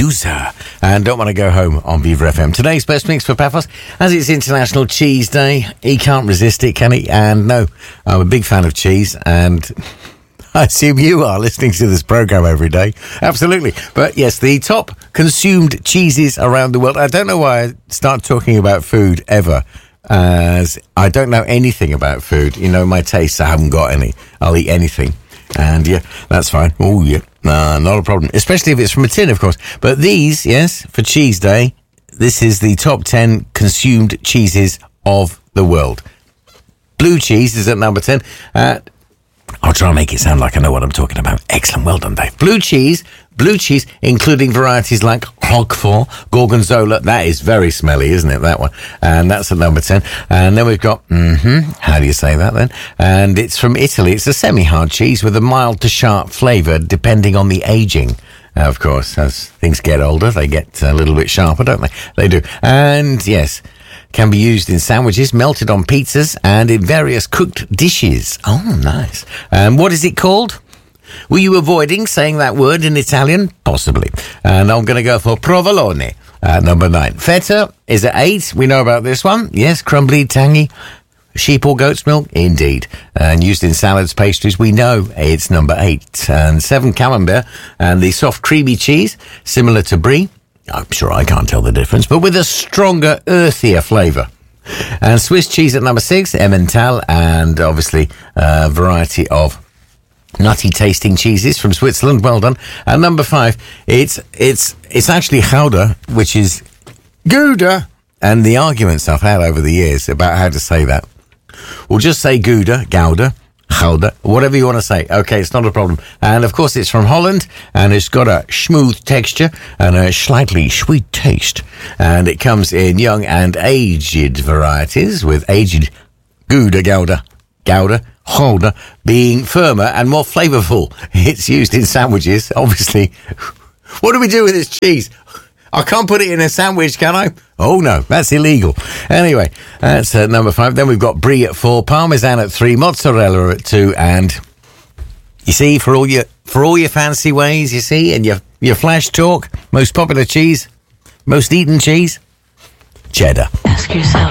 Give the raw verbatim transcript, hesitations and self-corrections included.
Medusa and Don't Want to Go Home on Viva F M. Today's best mix for Paphos, as it's International Cheese Day. He can't resist it, can he? And no, I'm a big fan of cheese, and I assume you are listening to this programme every day. Absolutely. But yes, the top consumed cheeses around the world. I don't know why I start talking about food ever, as I don't know anything about food. You know, my tastes, I haven't got any. I'll eat anything. And yeah, that's fine. Oh yeah, nah, not a problem. Especially if it's from a tin, of course. But these, yes, for Cheese Day, this is the top ten consumed cheeses of the world. Blue cheese is at number ten. Uh, I'll try and make it sound like I know what I'm talking about. Excellent, well done, Dave. Blue cheese, blue cheese, including varieties like Roquefort, Gorgonzola. That is very smelly, isn't it, that one? And that's at number ten. And then we've got, mm-hmm, how do you say that then? And it's from Italy. It's a semi-hard cheese with a mild to sharp flavour, depending on the aging. Uh, of course, as things get older, they get a little bit sharper, don't they? They do. And yes, can be used in sandwiches, melted on pizzas, and in various cooked dishes. Oh, nice. And um, what is it called? Were you avoiding saying that word in Italian? Possibly. And I'm going to go for provolone at number nine. Feta is at eight. We know about this one. Yes, crumbly, tangy. Sheep or goat's milk? Indeed. And used in salads, pastries, we know it's number eight. And seven, Camembert. And the soft, creamy cheese, similar to brie. I'm sure I can't tell the difference, but with a stronger, earthier flavour. And Swiss cheese at number six, Emmental, and obviously a variety of nutty tasting cheeses from Switzerland. Well done. And number five, it's it's it's actually Gouda, which is Gouda. And the arguments I've had over the years about how to say that. We'll just say Gouda, Gouda. Gouda, whatever you want to say. Okay, it's not a problem. And of course, it's from Holland, and it's got a smooth texture and a slightly sweet taste. And it comes in young and aged varieties, with aged Gouda, Gouda, Gouda, Gouda being firmer and more flavourful. It's used in sandwiches, obviously. What do we do with this cheese? I can't put it in a sandwich, can I? Oh, no, that's illegal. Anyway, that's uh, number five. Then we've got brie at four, parmesan at three, mozzarella at two, and you see, for all your for all your fancy ways, you see, and your your flash talk, most popular cheese, most eaten cheese, cheddar. Ask yourself,